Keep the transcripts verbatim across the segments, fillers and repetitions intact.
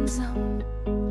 einsam.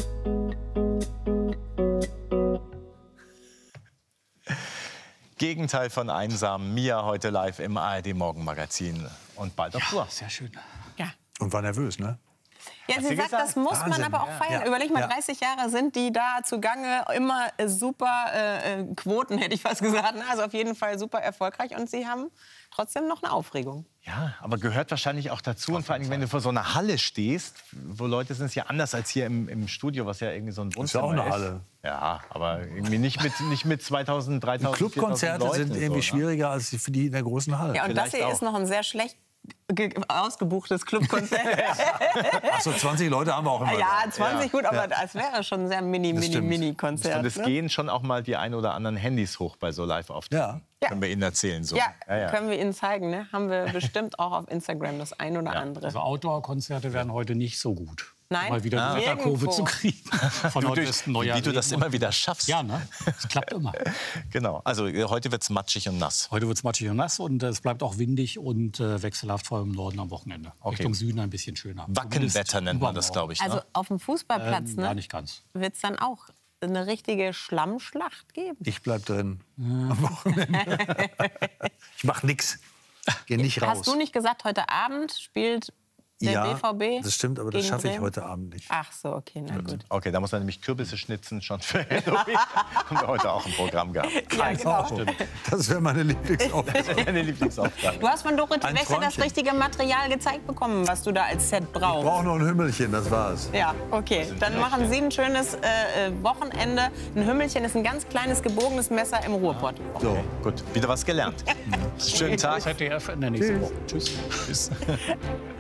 Gegenteil von einsam. Mia heute live im A R D Morgenmagazin und bald auf Tour. Ja, sehr schön. Ja. Und war nervös, ne? Ja, sie sagt, das muss man aber auch feiern. Ja. Überleg mal, Ja. dreißig Jahre sind die da zugange. Immer äh, super äh, Quoten, hätte ich fast gesagt. Also auf jeden Fall super erfolgreich. Und sie haben trotzdem noch eine Aufregung. Ja, aber gehört wahrscheinlich auch dazu. Und vor allem, wenn du vor so einer Halle stehst, wo Leute sind, ist ja anders als hier im, im Studio, was ja irgendwie so ein Wohnzimmer Ist ja auch eine ist. Halle. Ja, aber irgendwie nicht mit, nicht mit zweitausend, dreitausend, Clubkonzerte viertausend sind Leuten irgendwie so, ne? schwieriger als für die in der großen Halle. Ja, und Vielleicht das hier auch. ist noch ein sehr schlecht ge- ausgebuchtes Clubkonzert. Ach so, zwanzig Leute haben wir auch immer. Ja, da. zwanzig gut, aber Ja. das wäre schon ein sehr mini, Das mini, stimmt. mini Konzert. Und es ne? gehen schon auch mal die ein oder anderen Handys hoch bei so Live-Auftritten. Ja. Ja. Können wir Ihnen erzählen. So. Ja, Ja, ja. können wir Ihnen zeigen. Ne? Haben wir bestimmt auch auf Instagram das ein oder andere. Also Outdoor-Konzerte werden heute nicht so gut. Nein, Um mal wieder die nirgendwo. Wetterkurve zu kriegen. Von Du, heute durch, ist ein neuer wie du das Regen. immer wieder schaffst. Ja, ne? Das klappt immer. Genau. Also äh, heute wird es matschig und nass. Heute wird es matschig und nass und äh, es bleibt auch windig und äh, wechselhaft, vor allem im Norden am Wochenende. Okay. Richtung Süden ein bisschen schöner. Wackenwetter nennt man das, glaube ich. Also Ne? auf dem Fußballplatz Ähm, ja, ne, nicht ganz. wird es dann auch eine richtige Schlammschlacht geben. Ich bleib drin. Am Wochenende. Ich mach nix. Geh nicht raus. Hast du nicht gesagt, heute Abend spielt der ja, B V B? das stimmt, aber das gegen schaffe ich Bremen? heute Abend nicht. Ach so, okay, na gut. Okay, da muss man nämlich Kürbisse schnitzen schon für Halloween. Haben wir heute auch ein Programm gehabt. Ja, genau. Das wäre meine Lieblingsaufgabe. Meine Lieblingsaufgabe. Du hast von Dorothee Ein Wechsel das Träumchen. richtige Material gezeigt bekommen, was du da als Set Ich brauchst. brauche noch ein Hümmelchen, das war's. Ja, okay. Dann machen Sie ein schönes äh, äh, Wochenende. Ein Hümmelchen ist ein ganz kleines, gebogenes Messer im Ruhrpott. So. Gut, wieder was gelernt. Schönen Tag. Z D F in der nächsten Woche. Tschüss. Tschüss.